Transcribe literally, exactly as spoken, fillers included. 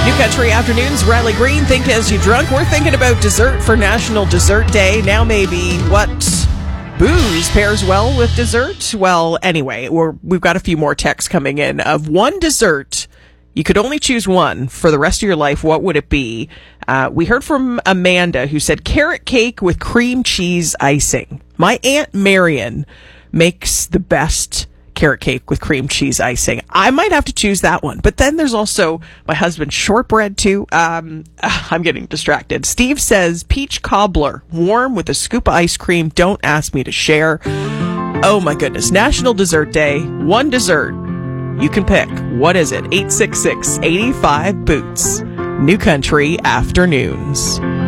New Country Afternoons, Riley Green, Think As You Drunk. We're thinking about dessert for National Dessert Day. Now maybe what booze pairs well with dessert? Well, anyway, we're, we've got a few more texts coming in of one dessert. You could only choose one for the rest of your life. What would it be? Uh, we heard from Amanda who said carrot cake with cream cheese icing. My Aunt Marion makes the best carrot cake with cream cheese icing. I might have to choose that one. But then there's also my husband's shortbread too. Um, I'm getting distracted. Steve says peach cobbler, warm with a scoop of ice cream. Don't ask me to share. Oh my goodness. National Dessert Day. One dessert. You can pick. What is it? eight six six, eight five, boots. New Country Afternoons.